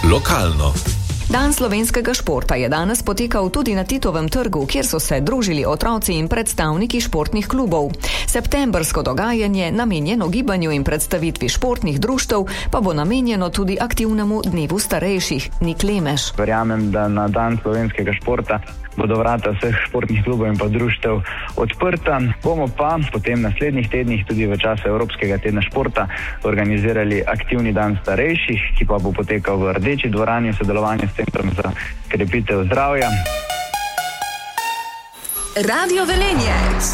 Lokalno. Dan slovenskega športa je danes potekal tudi na Titovem trgu, kjer so se družili otroci in predstavniki športnih klubov. Septembrsko dogajanje, namenjeno gibanju in predstavitvi športnih društev, pa bo namenjeno tudi aktivnemu dnevu starejših. Nik Lemeš. Verjamem, da na dan slovenskega športa bodo vrata vseh športnih klubov in pa društev odprta. Bomo pa potem v naslednjih tednih tudi v času Evropskega tedna športa organizirali aktivni dan starejših, ki pa bo potekal v Rdeči dvorani v sodelovanju s Centrom za krepitev zdravja. Radio Velenje.